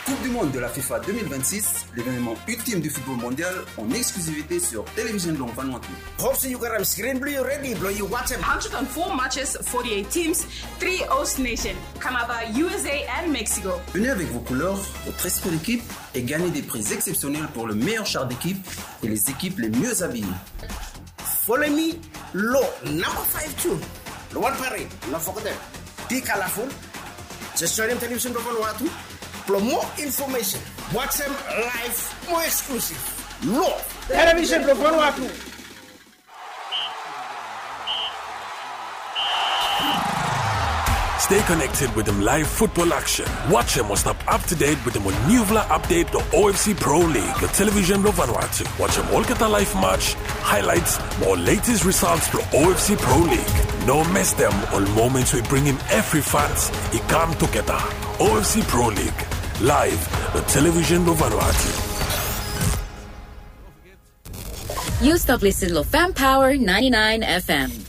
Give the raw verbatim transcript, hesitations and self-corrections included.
Coupe du Monde de la FIFA deux mille vingt-six, l'événement ultime du football mondial en exclusivité sur Television Long Vanuatu. Hopefully you got a screen blue ready, blow you watch one hundred four matches, forty-eight teams, three host nations, Canada, U S A and Mexico. Venez avec vos couleurs, votre esprit d'équipe et gagnez des prix exceptionnels pour le meilleur char d'équipe et les équipes les mieux habillées. Follow me, low, number five two. The one parade, not forget. Be colorful. Just join them Television Long Vanuatu. For more information, watch them live, more exclusive. Look, Television Long Vanuatu. Stay connected with them live football action. Watch them or stop up to date with them on Nuvla Update, the O F C Pro League, the Television Long Vanuatu. Watch them all get a live match, highlights, more latest results for O F C Pro League. No miss them all moments we bring in every fans. It come together. O F C Pro League. Live, the Television Long Vanuatu. You stop listening to Fan Power ninety-nine F M.